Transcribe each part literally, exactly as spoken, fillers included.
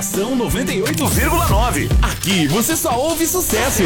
Estação noventa e oito vírgula nove. Aqui você só ouve sucesso.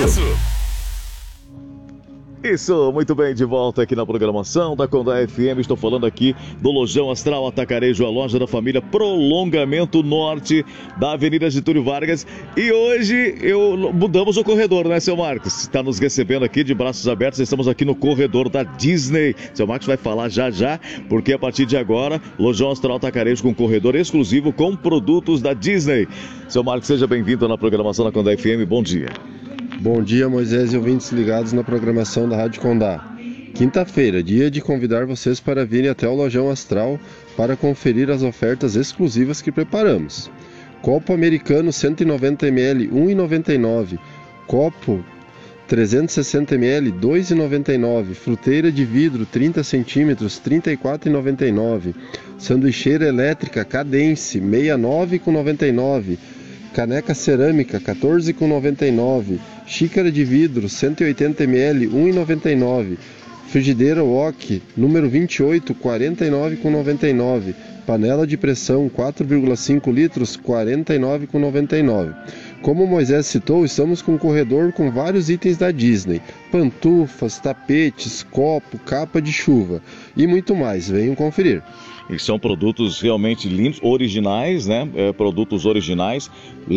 Isso, muito bem, de volta aqui na programação da Condá F M. Estou falando aqui do Lojão Astral Atacarejo, a loja da família Prolongamento Norte da Avenida Getúlio Vargas. E hoje eu mudamos o corredor, né, seu Marcos? Está nos recebendo aqui de braços abertos. Estamos aqui no corredor da Disney. Seu Marcos vai falar já já, porque a partir de agora, Lojão Astral Atacarejo com corredor exclusivo com produtos da Disney. Seu Marcos, seja bem-vindo na programação da Condá F M. Bom dia. Bom dia, Moisés e ouvintes ligados na programação da Rádio Condá. Quinta-feira, dia de convidar vocês para virem até o Lojão Astral para conferir as ofertas exclusivas que preparamos. Copo americano cento e noventa mililitros, um real e noventa e nove centavos. Copo trezentos e sessenta mililitros, dois reais e noventa e nove centavos. Fruteira de vidro trinta centímetros, trinta e quatro reais e noventa e nove centavos. Sanduicheira elétrica Cadence, sessenta e nove reais e noventa e nove centavos. Caneca cerâmica, quatorze reais e noventa e nove centavos. Xícara de vidro, cento e oitenta mililitros, um real e noventa e nove centavos. Frigideira Wok, número vinte e oito, quarenta e nove reais e noventa e nove centavos. Panela de pressão, quatro vírgula cinco litros, quarenta e nove reais e noventa e nove centavos. Como o Moisés citou, estamos com um corredor com vários itens da Disney. Pantufas, tapetes, copo, capa de chuva e muito mais. Venham conferir. E são produtos realmente lindos, originais, né? É, produtos originais,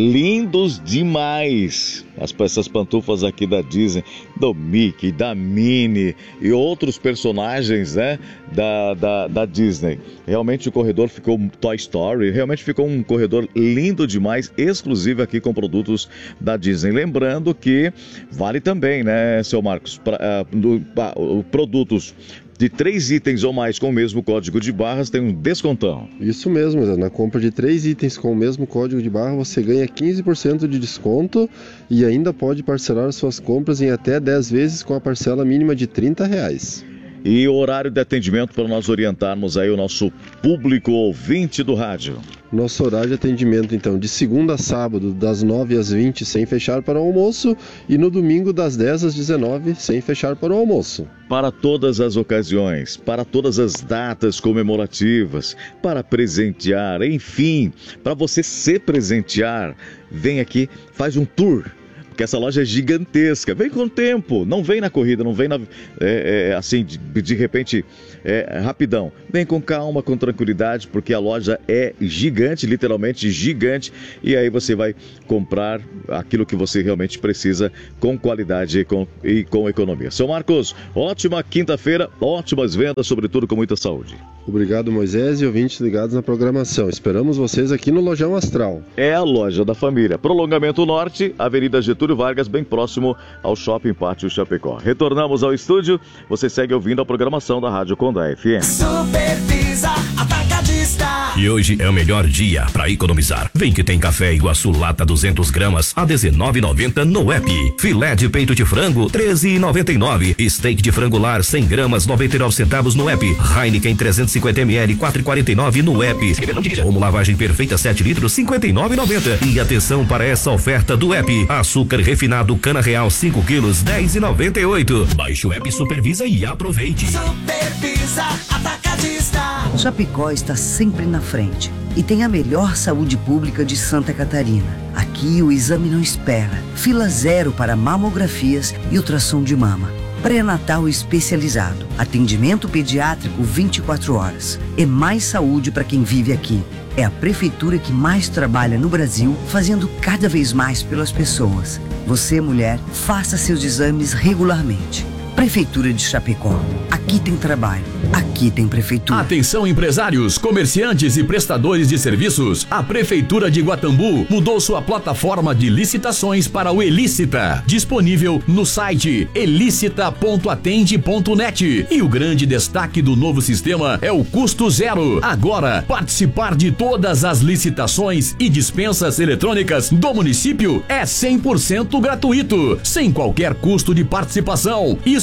lindos demais. As, essas pantufas aqui da Disney, do Mickey, da Minnie e outros personagens, né? Da, da, da Disney. Realmente o corredor ficou Toy Story, realmente ficou um corredor lindo demais, exclusivo aqui com produtos da Disney. Lembrando que vale também, né, seu Marcos, pra, uh, do, pra, uh, produtos de três itens ou mais com o mesmo código de barras tem um descontão. Isso mesmo, na compra de três itens com o mesmo código de barra você ganha quinze por cento de desconto e ainda pode parcelar suas compras em até dez vezes com a parcela mínima de trinta reais. E o horário de atendimento para nós orientarmos aí o nosso público ouvinte do rádio. Nosso horário de atendimento, então, de segunda a sábado, das nove às vinte, sem fechar para o almoço, e no domingo, das dez às dezenove, sem fechar para o almoço. Para todas as ocasiões, para todas as datas comemorativas, para presentear, enfim, para você se presentear, vem aqui, faz um tour. Porque essa loja é gigantesca, vem com o tempo, não vem na corrida, não vem na, é, é, assim, de, de repente, é, rapidão. Vem com calma, com tranquilidade, porque a loja é gigante, literalmente gigante, e aí você vai comprar aquilo que você realmente precisa com qualidade e com, e com economia. Seu Marcos, ótima quinta-feira, ótimas vendas, sobretudo com muita saúde. Obrigado, Moisés e ouvintes ligados na programação. Esperamos vocês aqui no Lojão Astral. É a loja da família. Prolongamento Norte, Avenida Getúlio Vargas, bem próximo ao Shopping Pátio Chapecó. Retornamos ao estúdio. Você segue ouvindo a programação da Rádio Condá F M. Supervisa Atacadista. E hoje é o melhor dia para economizar. Vem que tem café Iguaçu lata duzentos gramas a dezenove reais e noventa centavos no app. Filé de peito de frango treze reais e noventa e nove centavos. Steak de frango lar cem gramas noventa e nove centavos no app. Heineken trezentos e cinquenta mililitros quatro reais e quarenta e nove centavos no app. Como lavagem perfeita sete litros cinquenta e nove reais e noventa centavos. E atenção para essa oferta do app. Açúcar refinado cana real cinco quilos dez reais e noventa e oito centavos. Baixe o app, supervisa e aproveite. Supervisa Atacadista. Chapecó está sempre na frente e tem a melhor saúde pública de Santa Catarina. Aqui o exame não espera. Fila zero para mamografias e ultrassom de mama. Pré-natal especializado. Atendimento pediátrico vinte e quatro horas. É mais saúde para quem vive aqui. É a prefeitura que mais trabalha no Brasil, fazendo cada vez mais pelas pessoas. Você, mulher, faça seus exames regularmente. Prefeitura de Chapecó. Aqui tem trabalho. Aqui tem prefeitura. Atenção, empresários, comerciantes e prestadores de serviços. A Prefeitura de Guatambu mudou sua plataforma de licitações para o Elícita, disponível no site elicita ponto atende ponto net. E o grande destaque do novo sistema é o custo zero. Agora, participar de todas as licitações e dispensas eletrônicas do município é cem por cento gratuito, sem qualquer custo de participação. Isso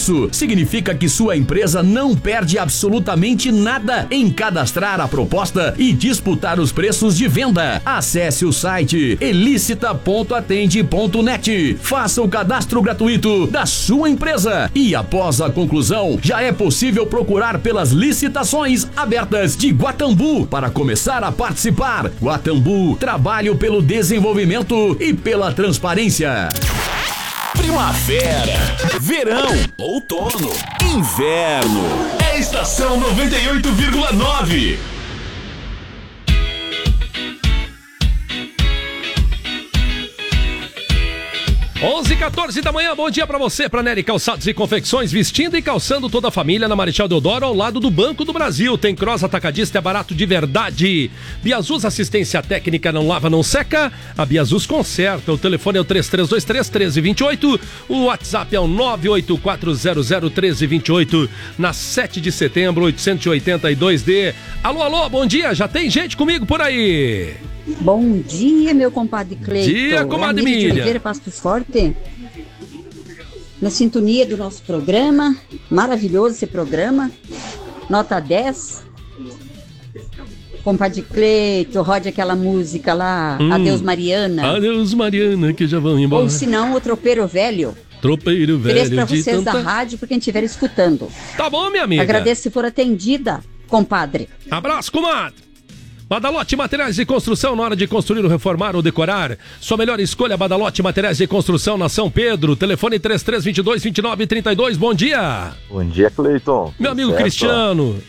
Isso significa que sua empresa não perde absolutamente nada em cadastrar a proposta e disputar os preços de venda. Acesse o site elicita ponto atende ponto net. Faça o cadastro gratuito da sua empresa e após a conclusão, já é possível procurar pelas licitações abertas de Guatambu para começar a participar. Guatambu, trabalho pelo desenvolvimento e pela transparência. Primavera, verão, outono, inverno. É Estação noventa e oito vírgula nove. onze e quatorze da manhã, bom dia pra você, pra Nery Calçados e Confecções, vestindo e calçando toda a família na Marechal Deodoro, ao lado do Banco do Brasil. Tem Cross Atacadista, é barato de verdade. Biazus, assistência técnica, não lava, não seca. A Biazus conserta. O telefone é o três três dois três, um três dois oito. O WhatsApp é o nove oito quatro zero zero um três dois oito. Na sete de setembro, oitocentos e oitenta e dois D. Alô, alô, bom dia, já tem gente comigo por aí? Bom dia, meu compadre Cleiton. Dia, comadre é Miriam. Oliveira, Pasto Forte. Na sintonia do nosso programa. Maravilhoso esse programa. Nota dez. Compadre Cleiton, rode aquela música lá. Hum. Adeus, Mariana. Adeus, Mariana, que já vão embora. Ou se não, o Tropeiro Velho. Tropeiro Velho. Ofereço pra vocês tanta... da rádio, por quem estiver escutando. Tá bom, minha amiga. Agradeço se for atendida, compadre. Abraço, comadre. Badalote Materiais de Construção, na hora de construir ou reformar ou decorar. Sua melhor escolha, Badalote Materiais de Construção na São Pedro. Telefone três três dois dois, dois nove três dois. Bom dia. Bom dia, Cleiton. Meu amigo certo? Cristiano.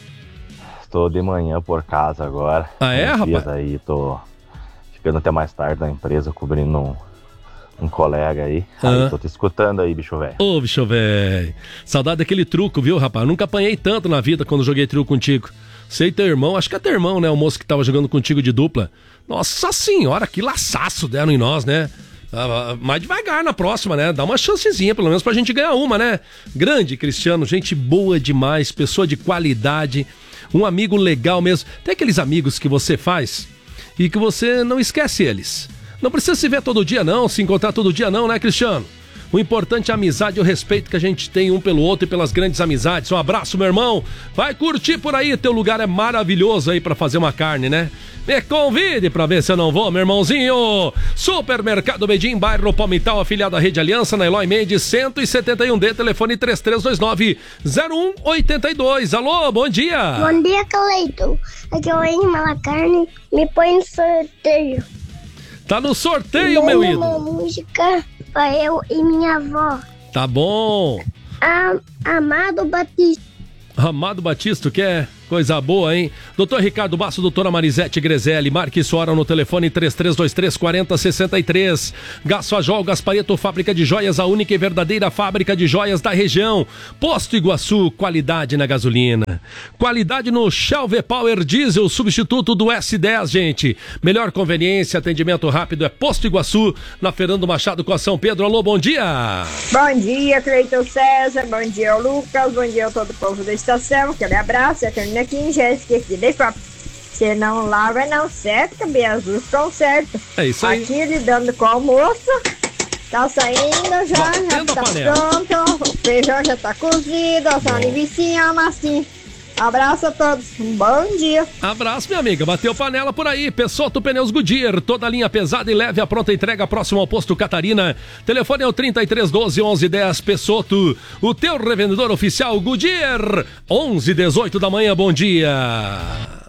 Estou de manhã por casa agora. Ah, é, rapaz? Aí, tô ficando até mais tarde na empresa, cobrindo um, um colega aí. Ah. Aí tô te escutando aí, bicho velho. Ô, bicho velho. Saudade daquele truco, viu, rapaz? Nunca apanhei tanto na vida quando joguei truco contigo. Sei teu irmão, acho que é teu irmão, né? O moço que tava jogando contigo de dupla. Nossa senhora, que laçaço deram em nós, né? Ah, mais devagar na próxima, né? Dá uma chancezinha, pelo menos pra gente ganhar uma, né? Grande Cristiano, gente boa demais, pessoa de qualidade, um amigo legal mesmo. Tem aqueles amigos que você faz e que você não esquece eles. Não precisa se ver todo dia não, se encontrar todo dia não, né, Cristiano? O importante é a amizade e o respeito que a gente tem um pelo outro e pelas grandes amizades. Um abraço, meu irmão. Vai curtir por aí, teu lugar é maravilhoso aí pra fazer uma carne, né? Me convide pra ver se eu não vou, meu irmãozinho. Supermercado Bedim, bairro Palmital, afiliado à Rede Aliança, na Eloy Mendes, cento e setenta e um D, telefone três três dois nove, zero um oito dois. Alô, bom dia. Bom dia, Cleiton. Aqui é o Enima Carne, me põe no sorteio. Tá no sorteio, meu ídolo. Uma música pra eu e minha avó. Tá bom. A, Amado Batista. Amado Batista, que é coisa boa, hein? doutor Ricardo Basso, doutora Marisete Grezelli, marque sua hora no telefone três três dois três, quatro zero seis três. Gasfajol, Gaspareto, fábrica de joias, a única e verdadeira fábrica de joias da região. Posto Iguaçu, qualidade na gasolina. Qualidade no Shell V-Power Diesel, substituto do S dez, gente. Melhor conveniência, atendimento rápido é Posto Iguaçu, na Fernando Machado com a São Pedro. Alô, bom dia. Bom dia, Cleiton César, bom dia, Lucas, bom dia a todo o povo da estação. Aquele abraço, é que aqui já esqueci de falar. Se não lava, não seca, Biazus conserta. É isso aí. Aqui lidando com o almoço. Tá saindo já, Batendo já tá pronto. O feijão já tá cozido, a só linguiça, a massinha. Abraço a todos, um bom dia. Abraço, minha amiga, bateu panela por aí. Pessoto Pneus Goodyear, toda linha pesada e leve a pronta entrega próximo ao posto Catarina. Telefone é o trinta e três doze, onze dez. Pessoto, o teu revendedor oficial Goodyear. onze e dezoito da manhã, bom dia.